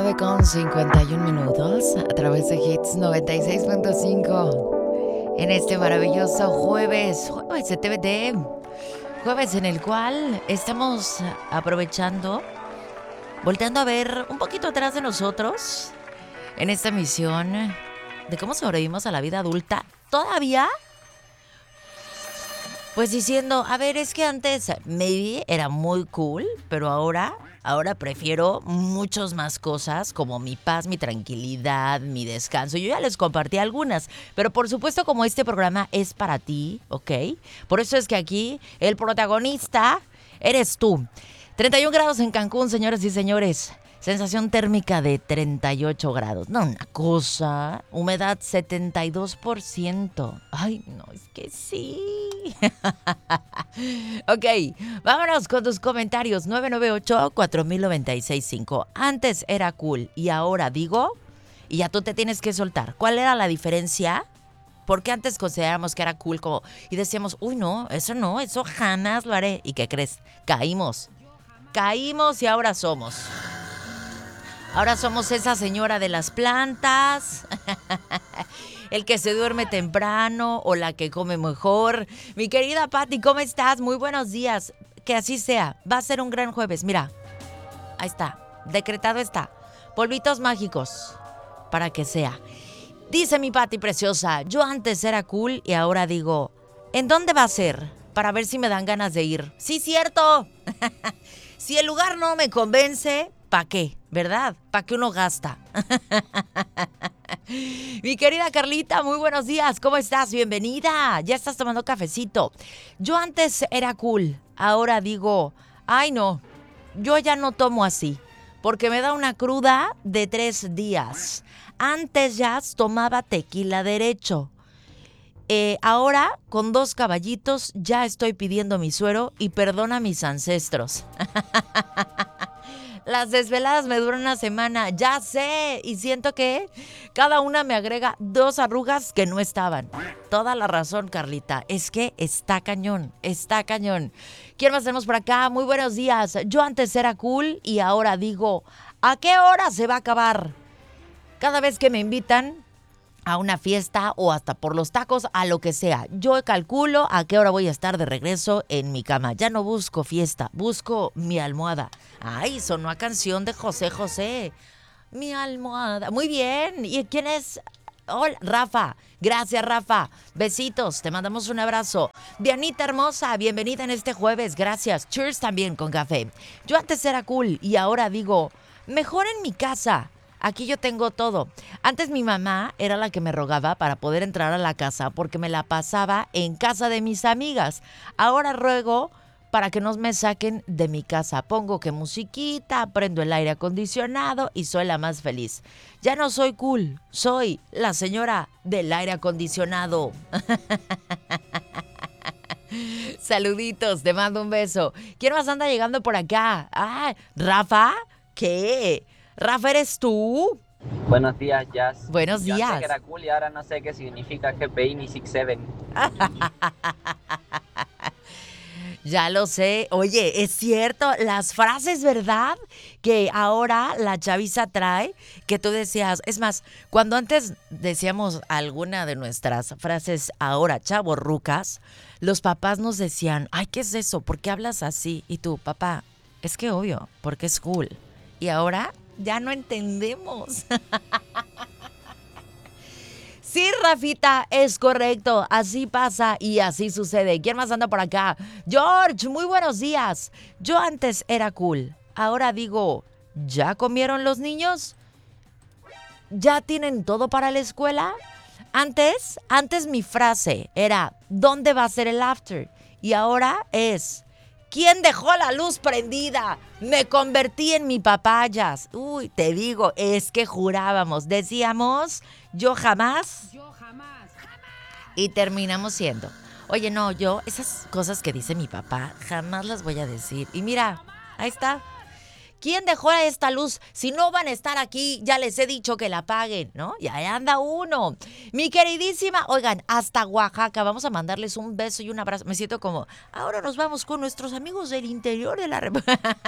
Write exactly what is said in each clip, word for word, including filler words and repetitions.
nueve con cincuenta y un minutos a través de Hits noventa y seis punto cinco en este maravilloso jueves, jueves de T V T, jueves en el cual estamos aprovechando, volteando a ver un poquito atrás de nosotros en esta misión de cómo sobrevivimos a la vida adulta todavía. Pues diciendo, a ver, es que antes maybe era muy cool, pero ahora, ahora prefiero muchas más cosas como mi paz, mi tranquilidad, mi descanso. Yo ya les compartí algunas, pero por supuesto como este programa es para ti, ¿ok? Por eso es que aquí el protagonista eres tú. treinta y un grados en Cancún, señoras y señores. Sensación térmica de treinta y ocho grados. No, una cosa. Humedad setenta y dos por ciento. Ay, no, es que sí. Ok, vámonos con tus comentarios. nueve nueve ocho, cuatro mil noventa y seis cinco. Antes era cool y ahora digo, y ya tú te tienes que soltar. ¿Cuál era la diferencia? Porque antes considerábamos que era cool como, y decíamos, uy, no, eso no, eso jamás lo haré. ¿Y qué crees? Caímos. Caímos y ahora somos. Ahora somos esa señora de las plantas, el que se duerme temprano o la que come mejor. Mi querida Patti, ¿cómo estás? Muy buenos días. Que así sea. Va a ser un gran jueves. Mira, ahí está. Decretado está. Polvitos mágicos para que sea. Dice mi Patti preciosa, yo antes era cool y ahora digo, ¿en dónde va a ser? Para ver si me dan ganas de ir. Sí, cierto. Si el lugar no me convence, ¿para qué? ¿Verdad? ¿Para qué uno gasta? Mi querida Carlita, muy buenos días. ¿Cómo estás? Bienvenida. Ya estás tomando cafecito. Yo antes era cool. Ahora digo, ay no, yo ya no tomo así. Porque me da una cruda de tres días. Antes ya tomaba tequila derecho. Eh, ahora, con dos caballitos, ya estoy pidiendo mi suero y perdona a mis ancestros. Las desveladas me duran una semana, ya sé, y siento que cada una me agrega dos arrugas que no estaban. Toda la razón, Carlita, es que está cañón, está cañón. ¿Quién más tenemos por acá? Muy buenos días. Yo antes era cool y ahora digo, ¿a qué hora se va a acabar? Cada vez que me invitan a una fiesta o hasta por los tacos, a lo que sea. Yo calculo a qué hora voy a estar de regreso en mi cama. Ya no busco fiesta, busco mi almohada. Ay, sonó a canción de José José. Mi almohada. Muy bien. ¿Y quién es? Hola, Rafa. Gracias, Rafa. Besitos. Te mandamos un abrazo. Dianita hermosa, bienvenida en este jueves. Gracias. Cheers también con café. Yo antes era cool y ahora digo, mejor en mi casa. Aquí yo tengo todo. Antes mi mamá era la que me rogaba para poder entrar a la casa porque me la pasaba en casa de mis amigas. Ahora ruego para que no me saquen de mi casa. Pongo que musiquita, prendo el aire acondicionado y soy la más feliz. Ya no soy cool, soy la señora del aire acondicionado. Saluditos, te mando un beso. ¿Quién más anda llegando por acá? Ah, ¿Rafa? ¿Qué? Rafa, ¿eres tú? Buenos días, Jazz. Buenos Yo antes días. que era cool y ahora no sé qué significa G P I ni six seven. Ya lo sé. Oye, es cierto, las frases, ¿verdad? Que ahora la chaviza trae, que tú decías. Es más, cuando antes decíamos alguna de nuestras frases ahora chavorrucas, los papás nos decían, ay, ¿qué es eso? ¿Por qué hablas así? Y tú, papá, es que obvio, porque es cool. Y ahora ya no entendemos. Sí, Rafita, es correcto. Así pasa y así sucede. ¿Quién más anda por acá? George, muy buenos días. Yo antes era cool. Ahora digo, ¿ya comieron los niños? ¿Ya tienen todo para la escuela? Antes, antes mi frase era, ¿dónde va a ser el after? Y ahora es, ¿quién dejó la luz prendida? Me convertí en mi papayas. Uy, te digo, es que jurábamos, decíamos, yo jamás. Yo jamás, jamás. Y terminamos siendo. Oye, no, yo, esas cosas que dice mi papá, jamás las voy a decir. Y mira, ahí está. ¿Quién dejó esta luz? Si no van a estar aquí, ya les he dicho que la apaguen, ¿no? Y ahí anda uno. Mi queridísima, oigan, hasta Oaxaca, vamos a mandarles un beso y un abrazo. Me siento como, ahora nos vamos con nuestros amigos del interior de la República.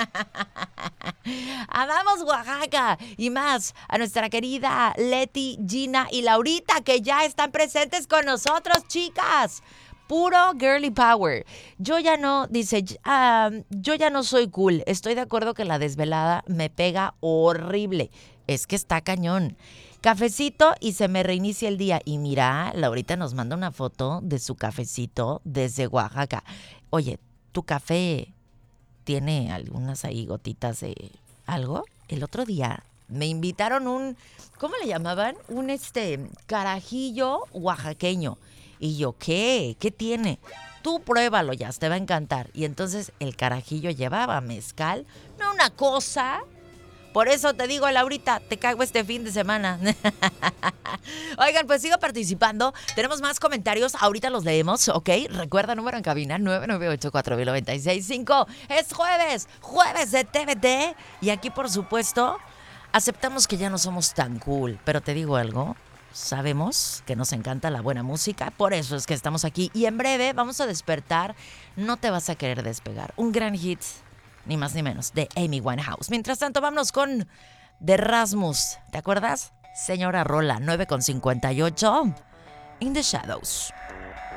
Amamos Oaxaca y más a nuestra querida Leti, Gina y Laurita, que ya están presentes con nosotros, chicas. Puro girly power. Yo ya no, dice, ah, yo ya no soy cool. Estoy de acuerdo que la desvelada me pega horrible. Es que está cañón. Cafecito y se me reinicia el día. Y mira, Laurita nos manda una foto de su cafecito desde Oaxaca. Oye, ¿tu café tiene algunas ahí gotitas de algo? El otro día me invitaron un, ¿cómo le llamaban? Un este carajillo oaxaqueño. Y yo, ¿qué? ¿Qué tiene? Tú pruébalo, ya, te va a encantar. Y entonces el carajillo llevaba mezcal. No, una cosa. Por eso te digo, Laurita, te cago este fin de semana. Oigan, pues sigo participando. Tenemos más comentarios. Ahorita los leemos, ¿ok? Recuerda, número en cabina, nueve nueve ocho, cuatro cero nueve seis cinco. Es jueves, jueves de T V T. Y aquí, por supuesto, aceptamos que ya no somos tan cool. Pero te digo algo. Sabemos que nos encanta la buena música, por eso es que estamos aquí. Y en breve vamos a despertar No te vas a querer despegar. Un gran hit, ni más ni menos, de Amy Winehouse. Mientras tanto, vámonos con The Rasmus. ¿Te acuerdas? Señora Rola, nueve con cincuenta y ocho. In the Shadows.